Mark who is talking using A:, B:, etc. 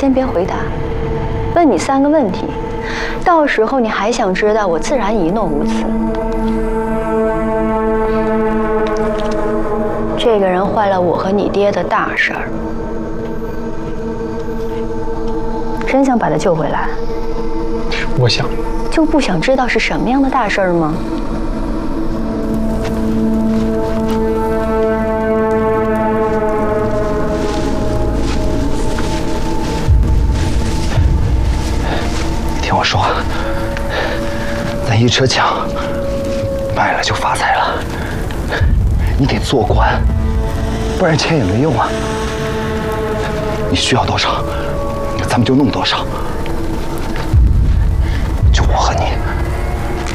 A: 先别回答，问你3个问题，到时候你还想知道，我自然一诺无辞。这个人坏了我和你爹的大事儿，真想把他救回来？
B: 我想。
A: 就不想知道是什么样的大事儿吗？
C: 听我说，咱一车抢卖了就发财了，你得做官，不然钱也没用啊。你需要多少，咱们就弄多少。就我和你。